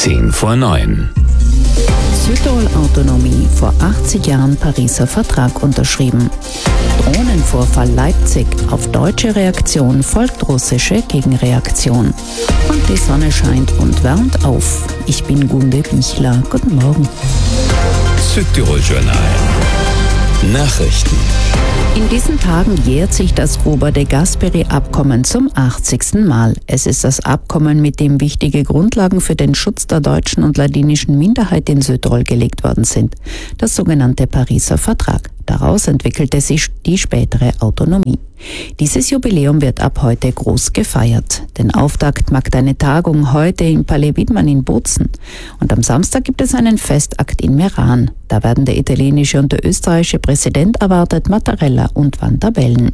8:10 Südtirol-Autonomie, vor 80 Jahren Pariser Vertrag unterschrieben. Drohnenvorfall Leipzig, auf deutsche Reaktion folgt russische Gegenreaktion. Und die Sonne scheint und wärmt auf. Ich bin Gunde Bichler. Guten Morgen. Südtirol-Journal. Nachrichten. In diesen Tagen jährt sich das Ober-de-Gasperi-Abkommen zum 80. Mal. Es ist das Abkommen, mit dem wichtige Grundlagen für den Schutz der deutschen und ladinischen Minderheit in Südtirol gelegt worden sind. Das sogenannte Pariser Vertrag. Daraus entwickelte sich die spätere Autonomie. Dieses Jubiläum wird ab heute groß gefeiert. Den Auftakt macht eine Tagung heute im Palais Widmann in Bozen. Und am Samstag gibt es einen Festakt in Meran. Da werden der italienische und der österreichische Präsident erwartet, Mattarella und Van der Bellen.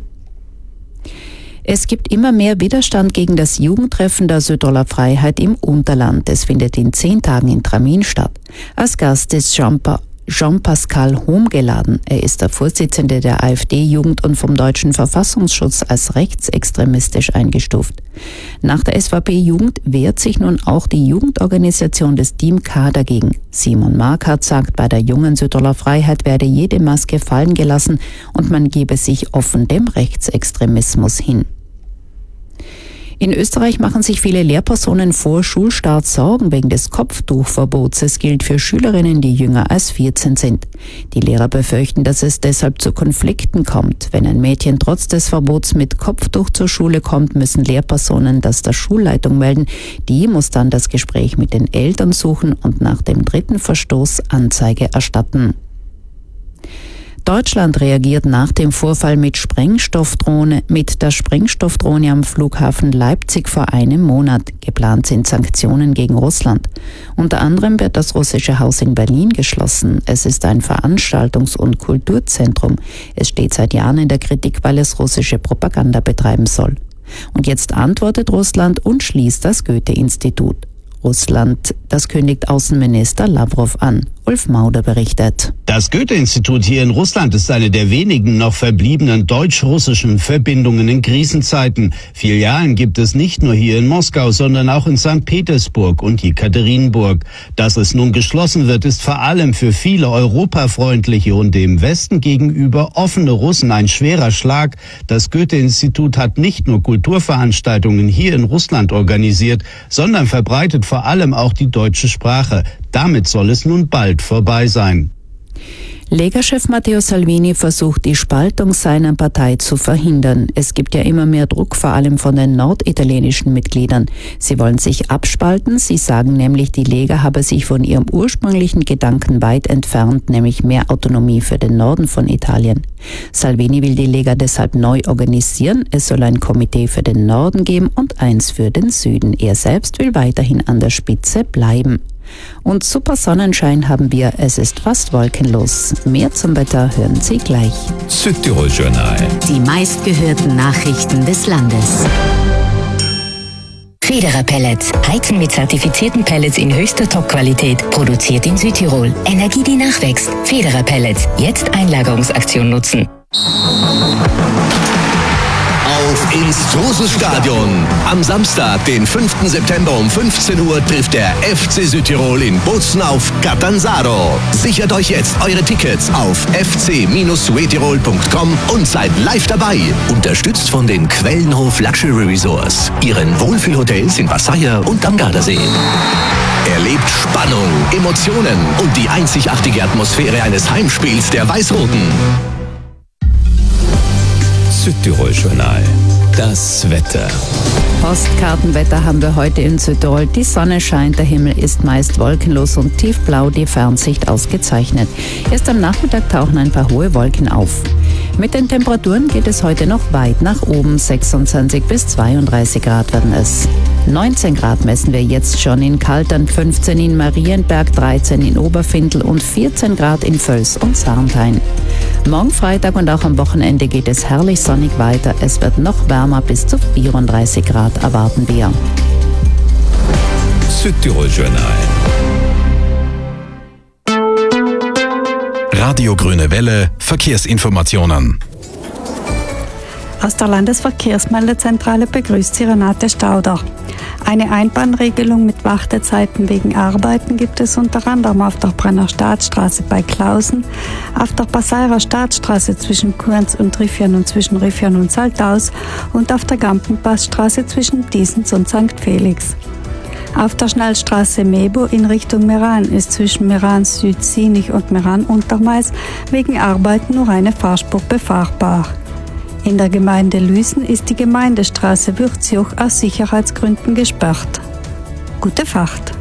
Es gibt immer mehr Widerstand gegen das Jugendtreffen der Südtiroler Freiheit im Unterland. Es findet in 10 Tagen in Tramin statt. Als Gast ist Jean-Pascal Hohm geladen. Er ist der Vorsitzende der AfD-Jugend und vom deutschen Verfassungsschutz als rechtsextremistisch eingestuft. Nach der SVP-Jugend wehrt sich nun auch die Jugendorganisation des Team K dagegen. Simon Markert sagt, bei der jungen Südtiroler Freiheit werde jede Maske fallen gelassen und man gebe sich offen dem Rechtsextremismus hin. In Österreich machen sich viele Lehrpersonen vor Schulstart Sorgen wegen des Kopftuchverbots. Es gilt für Schülerinnen, die jünger als 14 sind. Die Lehrer befürchten, dass es deshalb zu Konflikten kommt. Wenn ein Mädchen trotz des Verbots mit Kopftuch zur Schule kommt, müssen Lehrpersonen das der Schulleitung melden. Die muss dann das Gespräch mit den Eltern suchen und nach dem 3. Verstoß Anzeige erstatten. Deutschland reagiert nach dem Vorfall mit der Sprengstoffdrohne am Flughafen Leipzig vor einem Monat. Geplant sind Sanktionen gegen Russland. Unter anderem wird das Russische Haus in Berlin geschlossen. Es ist ein Veranstaltungs- und Kulturzentrum. Es steht seit Jahren in der Kritik, weil es russische Propaganda betreiben soll. Und jetzt antwortet Russland und schließt das Goethe-Institut. Russland, das kündigt Außenminister Lavrov an. Ulf Mauder berichtet. Das Goethe-Institut hier in Russland ist eine der wenigen noch verbliebenen deutsch-russischen Verbindungen in Krisenzeiten. Filialen gibt es nicht nur hier in Moskau, sondern auch in St. Petersburg und Jekaterinburg. Dass es nun geschlossen wird, ist vor allem für viele europafreundliche und dem Westen gegenüber offene Russen ein schwerer Schlag. Das Goethe-Institut hat nicht nur Kulturveranstaltungen hier in Russland organisiert, sondern verbreitet vor allem auch die deutsche Sprache. Damit soll es nun bald vorbei sein. Lega-Chef Matteo Salvini versucht, die Spaltung seiner Partei zu verhindern. Es gibt ja immer mehr Druck, vor allem von den norditalienischen Mitgliedern. Sie wollen sich abspalten. Sie sagen nämlich, die Lega habe sich von ihrem ursprünglichen Gedanken weit entfernt, nämlich mehr Autonomie für den Norden von Italien. Salvini will die Lega deshalb neu organisieren. Es soll ein Komitee für den Norden geben und eins für den Süden. Er selbst will weiterhin an der Spitze bleiben. Und super Sonnenschein haben wir, es ist fast wolkenlos. Mehr zum Wetter hören Sie gleich. Südtirol-Journal. Die meistgehörten Nachrichten des Landes. Federer Pellets. Heizen mit zertifizierten Pellets in höchster Top-Qualität. Produziert in Südtirol. Energie, die nachwächst. Federer Pellets. Jetzt Einlagerungsaktion nutzen. Auf ins Trosel-Stadion. Am Samstag, den 5. September um 15 Uhr trifft der FC Südtirol in Bozen auf Catanzaro. Sichert euch jetzt eure Tickets auf fc-suetirol.com und seid live dabei. Unterstützt von den Quellenhof Luxury Resorts, ihren Wohlfühlhotels in Wassaia und am Gardasee. Erlebt Spannung, Emotionen und die einzigartige Atmosphäre eines Heimspiels der Weiß-Roten. Südtirol-Journal. Das Wetter. Postkartenwetter haben wir heute in Südtirol. Die Sonne scheint, der Himmel ist meist wolkenlos und tiefblau, die Fernsicht ausgezeichnet. Erst am Nachmittag tauchen ein paar hohe Wolken auf. Mit den Temperaturen geht es heute noch weit nach oben. 26 bis 32 Grad werden es. 19 Grad messen wir jetzt schon in Kaltern, 15 in Marienberg, 13 in Oberfindl und 14 Grad in Völs und Sarnthein. Morgen Freitag und auch am Wochenende geht es herrlich sonnig weiter. Es wird noch wärmer, bis zu 34 Grad erwarten wir. Südtirol-Journal. Radio Grüne Welle, Verkehrsinformationen. Aus der Landesverkehrsmeldezentrale begrüßt Sie Renate Stauder. Eine Einbahnregelung mit Wartezeiten wegen Arbeiten gibt es unter anderem auf der Brenner Staatsstraße bei Klausen, auf der Passairer Staatsstraße zwischen Kurns und Riffian und zwischen Riffian und Saltaus und auf der Gampenpassstraße zwischen Diesens und St. Felix. Auf der Schnellstraße Mebo in Richtung Meran ist zwischen Meran Süd-Sinich und Meran Untermais wegen Arbeiten nur eine Fahrspur befahrbar. In der Gemeinde Lüsen ist die Gemeindestraße Würzjoch aus Sicherheitsgründen gesperrt. Gute Fahrt!